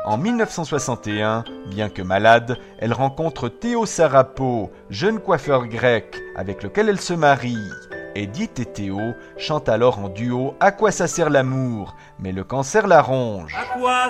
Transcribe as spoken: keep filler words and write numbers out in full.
En mille neuf cent soixante et un, bien que malade, elle rencontre Théo Sarapo, jeune coiffeur grec avec lequel elle se marie. Edith et Théo chantent alors en duo « À quoi ça sert l'amour ?» mais le cancer la ronge.